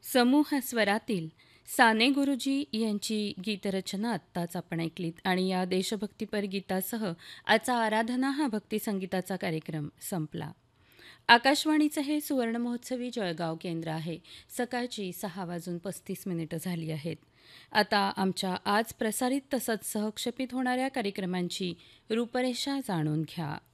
समूह स्वरातील साने गुरुजी यांची गीतरचना आत्ताच आपण ऐकलीत आणि या देशभक्तीपर गीतासह आजचा आराधना हा भक्तिसंगीताचा कार्यक्रम संपला. आकाशवाणीचं हे सुवर्णमहोत्सवी जळगाव केंद्र आहे. सकाळची 6:35 झाली आहेत. आता आमच्या आज प्रसारित तसंच सहक्षेपित होणाऱ्या कार्यक्रमांची रूपरेषा जाणून घ्या.